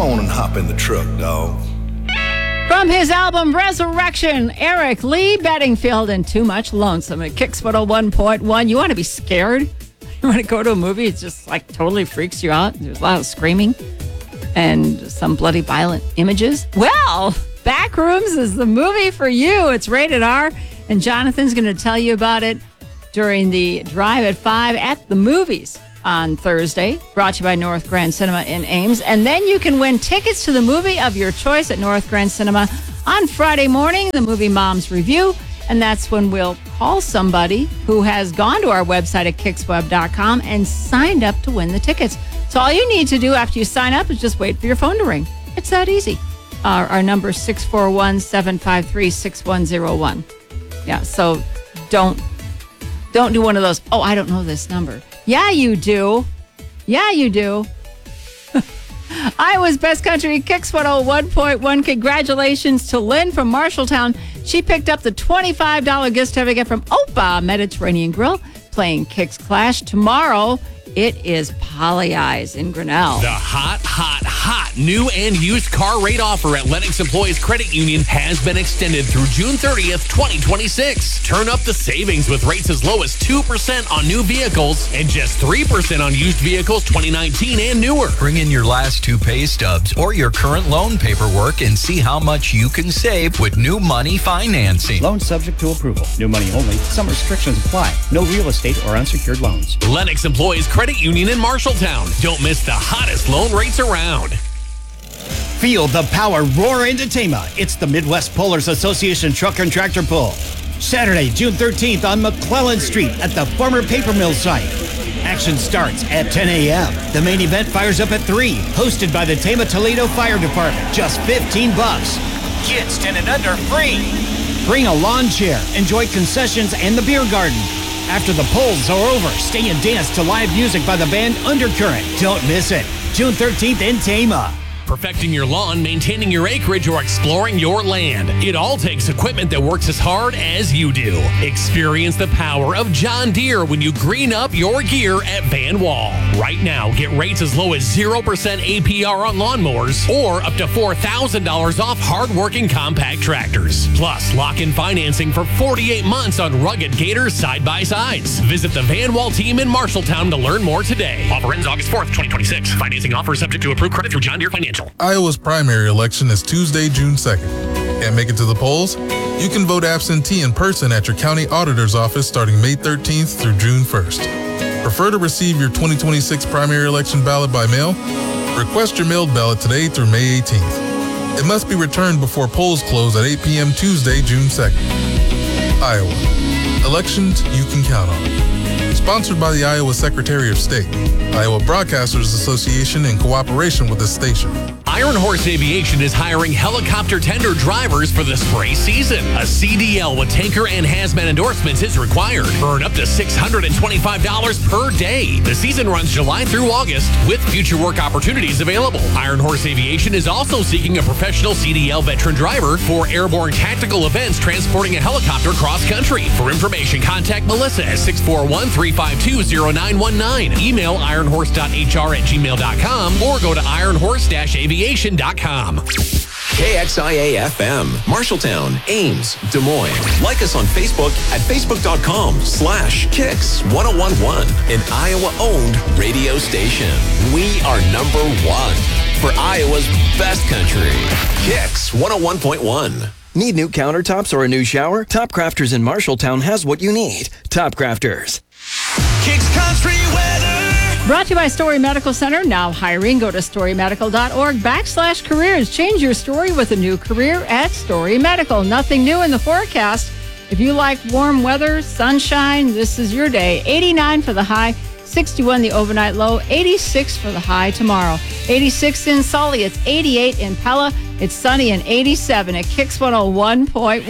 Come on and hop in the truck, dog. From his album Resurrection, Eric Lee Bedingfield and Too Much Lonesome at Kicks 101.1. You want to be scared? You want to go to a movie? It just like totally freaks you out. There's a lot of screaming and some bloody violent images. Well, Backrooms is the movie for you. It's rated R, and Jonathan's going to tell you about it during the Drive at 5 at the movies on Thursday, brought to you by North Grand Cinema in Ames. And then you can win tickets to the movie of your choice at North Grand Cinema on Friday morning, the Movie Moms Review. And that's when we'll call somebody who has gone to our website at kicksweb.com and signed up to win the tickets. So all you need to do after you sign up is just wait for your phone to ring. It's that easy. Our number is 641-753-6101. Yeah, so don't do one of those, oh, I don't know this number. Yeah, you do. Yeah, you do. Iowa's Best Country Kicks 101.1. Congratulations to Lynn from Marshalltown. She picked up the $25 gift certificate from Opa Mediterranean Grill, playing Kicks Clash. Tomorrow, it is Polly Eyes in Grinnell. The hot new and used car rate offer at Lennox Employees Credit Union has been extended through June 30th, 2026. Turn up the savings with rates as low as 2% on new vehicles and just 3% on used vehicles 2019 and newer. Bring in your last 2 pay stubs or your current loan paperwork and see how much you can save with new money financing. Loan subject to approval. New money only. Some restrictions apply. No real estate or unsecured loans. Lennox Employees Credit Union in Marshalltown. Don't miss the hottest loan rates around. Feel the power roar into Tama. It's the Midwest Pullers Association Truck and Tractor Pull. Saturday, June 13th on McClellan Street at the former paper mill site. Action starts at 10 a.m. The main event fires up at 3, hosted by the Tama Toledo Fire Department. Just $15. Kids 10 and under free. Bring a lawn chair, enjoy concessions and the beer garden. After the polls are over, stay and dance to live music by the band Undercurrent. Don't miss it. June 13th in Tama. Perfecting your lawn, maintaining your acreage, or exploring your land. It all takes equipment that works as hard as you do. Experience the power of John Deere when you green up your gear at Van Wall. Right now, get rates as low as 0% APR on lawnmowers or up to $4,000 off hard-working compact tractors. Plus, lock in financing for 48 months on rugged Gator side-by-sides. Visit the Van Wall team in Marshalltown to learn more today. Offer ends August 4th, 2026. Financing offer subject to approved credit through John Deere Financial. Iowa's primary election is Tuesday, June 2nd. Can't make it to the polls? You can vote absentee in person at your county auditor's office starting May 13th through June 1st. Prefer to receive your 2026 primary election ballot by mail? Request your mailed ballot today through May 18th. It must be returned before polls close at 8 p.m. Tuesday, June 2nd. Iowa. Elections you can count on. Sponsored by the Iowa Secretary of State, Iowa Broadcasters Association in cooperation with the station. Iron Horse Aviation is hiring helicopter tender drivers for the spray season. A CDL with tanker and hazmat endorsements is required. Earn up to $625 per day. The season runs July through August with future work opportunities available. Iron Horse Aviation is also seeking a professional CDL veteran driver for airborne tactical events transporting a helicopter cross-country. For information, contact Melissa at 641-352-0919. Email ironhorse.hr@gmail.com or go to ironhorse-aviation.com. KXIA-FM, Marshalltown, Ames, Des Moines. Like us on Facebook at facebook.com/Kicks1011, an Iowa-owned radio station. We are number 1 for Iowa's best country. Kicks 101.1. Need new countertops or a new shower? Top Crafters in Marshalltown has what you need. Top Crafters. Kicks Country Weather. Brought to you by Story Medical Center. Now hiring. Go to storymedical.org/careers. Change your story with a new career at Story Medical. Nothing new in the forecast. If you like warm weather, sunshine, this is your day. 89 for the high, 61 the overnight low, 86 for the high tomorrow. 86 in Sully. It's 88 in Pella. It's sunny and 87 at Kicks 101.1.